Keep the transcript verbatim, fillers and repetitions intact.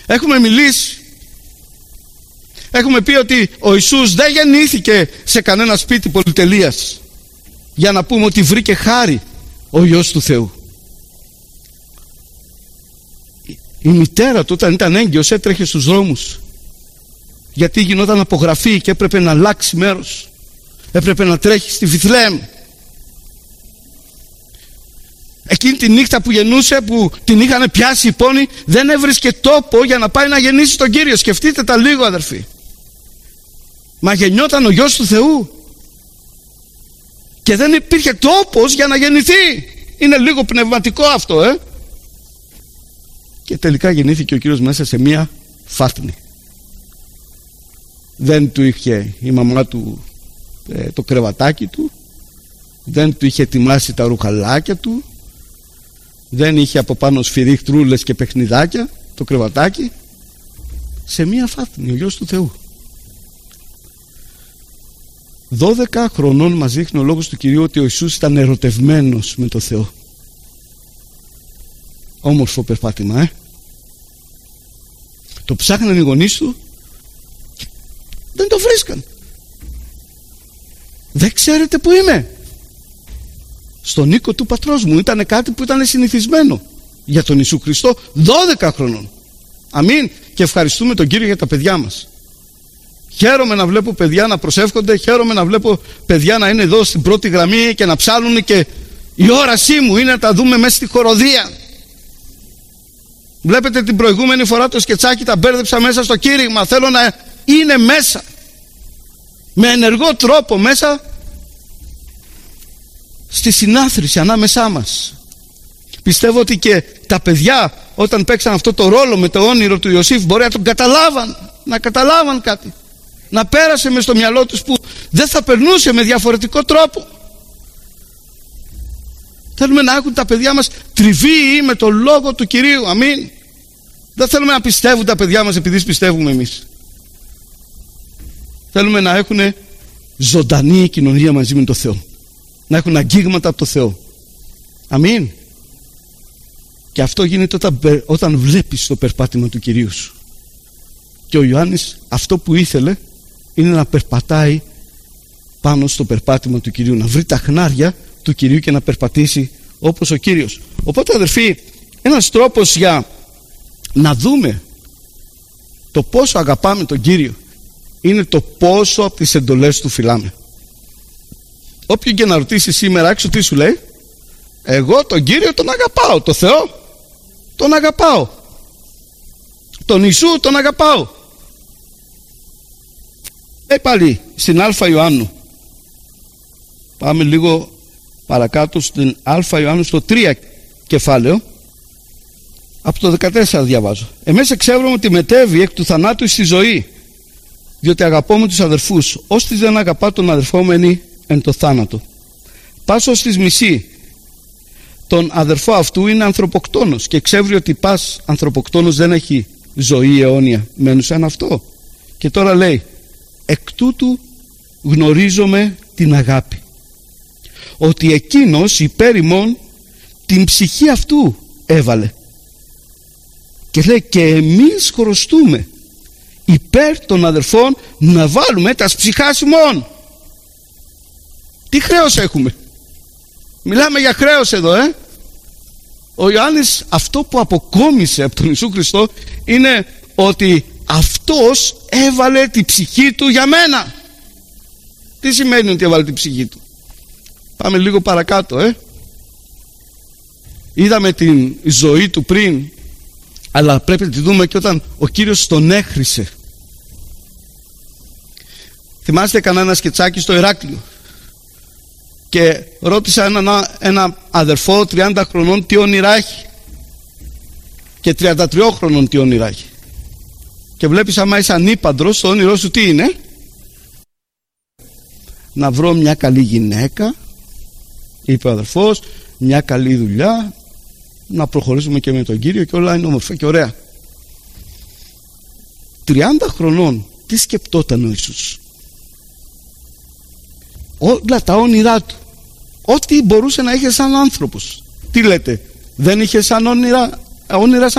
Έχουμε μιλήσει. Έχουμε πει ότι ο Ιησούς δεν γεννήθηκε σε κανένα σπίτι πολυτελείας για να πούμε ότι βρήκε χάρη ο Υιός του Θεού. Η μητέρα του όταν ήταν έγκυος έτρεχε στους δρόμους, γιατί γινόταν απογραφή και έπρεπε να αλλάξει μέρος. Έπρεπε να τρέχει στη Βιθλεέμ. Εκείνη τη νύχτα που γεννούσε, που την είχαν πιάσει οι πόνοι, δεν έβρισκε τόπο για να πάει να γεννήσει τον Κύριο. Σκεφτείτε τα λίγο, αδερφοί. Μα γεννιόταν ο Υιός του Θεού και δεν υπήρχε τόπος για να γεννηθεί. Είναι λίγο πνευματικό αυτό, ε και τελικά γεννήθηκε ο Κύριος μέσα σε μία φάτνη. Δεν του είχε η μαμά του ε, το κρεβατάκι του, δεν του είχε ετοιμάσει τα ρουχαλάκια του, δεν είχε από πάνω σφυρίχτρούλες και παιχνιδάκια το κρεβατάκι. Σε μία φάτνη, ο Υιός του Θεού. δώδεκα χρονών μας δείχνει ο λόγος του Κυρίου ότι ο Ιησούς ήταν ερωτευμένος με το Θεό. Όμορφο περπάτημα, ε το ψάχναν οι γονείς του, δεν το βρίσκαν. Δεν ξέρετε που είμαι? Στον οίκο του πατρός μου. Ήταν κάτι που ήταν συνηθισμένο για τον Ιησού Χριστό, δώδεκα χρονών. Αμήν. Και ευχαριστούμε τον Κύριο για τα παιδιά μας. Χαίρομαι να βλέπω παιδιά να προσεύχονται, χαίρομαι να βλέπω παιδιά να είναι εδώ στην πρώτη γραμμή και να ψάλουν, και η όρασή μου είναι να τα δούμε μέσα στη χοροδία. Βλέπετε, την προηγούμενη φορά το σκετσάκι τα μπέρδεψα μέσα στο κήρυγμα. Θέλω να είναι μέσα με ενεργό τρόπο μέσα στη συνάθρηση ανάμεσά μας. Πιστεύω ότι και τα παιδιά όταν παίξαν αυτό το ρόλο με το όνειρο του Ιωσήφ μπορεί να τον καταλάβαν, να καταλάβαν κάτι, να πέρασε μες στο μυαλό τους που δεν θα περνούσε με διαφορετικό τρόπο. Θέλουμε να έχουν τα παιδιά μας τριβή με το λόγο του Κυρίου. Αμήν. Δεν θέλουμε να πιστεύουν τα παιδιά μας επειδή πιστεύουμε εμείς. Θέλουμε να έχουν ζωντανή κοινωνία μαζί με τον Θεό, να έχουν αγγίγματα από το Θεό. Αμήν. Και αυτό γίνεται όταν, όταν βλέπεις το περπάτημα του Κυρίου σου. Και ο Ιωάννης αυτό που ήθελε είναι να περπατάει πάνω στο περπάτημα του Κυρίου, να βρει τα χνάρια του Κυρίου και να περπατήσει όπως ο Κύριος. Οπότε, αδερφοί, ένας τρόπος για να δούμε το πόσο αγαπάμε τον Κύριο είναι το πόσο από τις εντολές του φυλάμε. Όποιον και να ρωτήσει σήμερα έξω, τι σου λέει? Εγώ τον Κύριο τον αγαπάω, το Θεό τον αγαπάω, τον Ιησού τον αγαπάω. Ε, πάλι στην Α Ιωάννου, πάμε λίγο παρακάτω στην Α Ιωάννου στο τρία κεφάλαιο, από το δεκατέσσερα διαβάζω. Εμείς εξεύρουμε ότι μετέβη εκ του θανάτου στη ζωή, διότι αγαπούμε τους αδερφούς. Ώστις δεν αγαπά τον αδερφόμενη εν το θάνατο. Πας ως της μισή τον αδερφό αυτού είναι ανθρωποκτόνος, και εξεύρει ότι πας ανθρωποκτόνος δεν έχει ζωή αιώνια μένουσα εν αυτό. Και τώρα λέει, εκ τούτου γνωρίζομαι την αγάπη, ότι εκείνος υπέρ ημών την ψυχή αυτού έβαλε. Και λέει, και εμείς χρωστούμε υπέρ των αδερφών να βάλουμε τα ψυχάς ημών. Τι χρέος έχουμε? Μιλάμε για χρέος εδώ, ε Ο Ιωάννης αυτό που αποκόμισε από τον Ιησού Χριστό είναι ότι αυτός έβαλε τη ψυχή του για μένα. Τι σημαίνει ότι έβαλε τη ψυχή του? Πάμε λίγο παρακάτω, ε είδαμε την ζωή του πριν, αλλά πρέπει να τη δούμε και όταν ο Κύριος τον έχρισε. Θυμάστε κανένα σκετσάκι στο Ηράκλειο, και ρώτησα ένα, ένα αδερφό τριάντα χρονών τι όνειρα έχει, και τριάντα τρία χρονών τι όνειρα έχει, και βλέπεις άμα είσαι ανήπαντρος, το όνειρό σου τι είναι? Να βρω μια καλή γυναίκα, είπε ο αδερφός, μια καλή δουλειά, να προχωρήσουμε και με τον Κύριο, και όλα είναι όμορφα και ωραία. τριάντα χρονών τι σκεπτόταν ο Ιησούς? Όλα τα όνειρά του, ό,τι μπορούσε να είχε σαν άνθρωπος. Τι λέτε, δεν είχε σαν όνειρα, όνειρα σαν